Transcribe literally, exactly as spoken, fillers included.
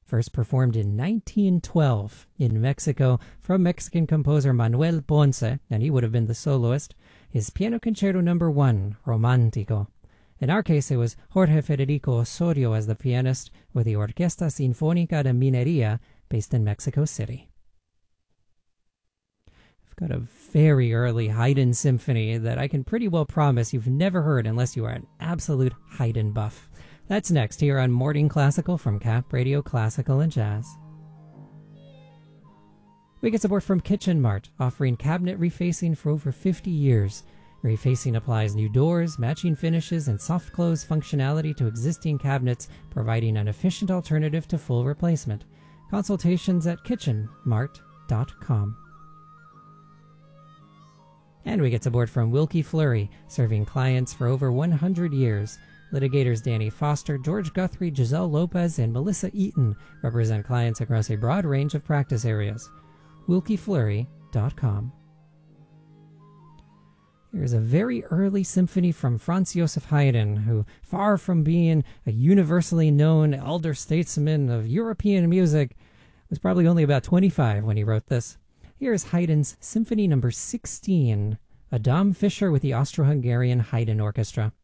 first performed in nineteen twelve in Mexico from Mexican composer Manuel Ponce, and he would have been the soloist, his Piano Concerto number one, Romantico. In our case, it was Jorge Federico Osorio as the pianist with the Orquesta Sinfónica de Minería, based in Mexico City. I've got a very early Haydn symphony that I can pretty well promise you've never heard unless you are an absolute Haydn buff. That's next here on Morning Classical from Cap Radio Classical and Jazz. We get support from Kitchen Mart, offering cabinet refacing for over fifty years. Refacing applies new doors, matching finishes, and soft close functionality to existing cabinets, providing an efficient alternative to full replacement. Consultations at kitchen mart dot com. And we get support from Wilkie Fleury, serving clients for over one hundred years. Litigators Danny Foster, George Guthrie, Giselle Lopez, and Melissa Eaton represent clients across a broad range of practice areas. wilkie fleury dot com. Here's a very early symphony from Franz Joseph Haydn, who, far from being a universally known elder statesman of European music, was probably only about twenty-five when he wrote this. Here's Haydn's Symphony number sixteen, Adam Fischer with the Austro-Hungarian Haydn Orchestra.